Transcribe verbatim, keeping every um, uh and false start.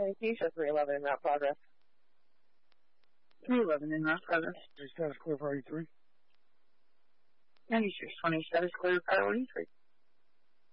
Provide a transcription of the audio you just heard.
Keisha, three eleven in route progress. three eleven in route progress. Status clear for eighty-three. ninety-six twenty, status clear for eighty-three.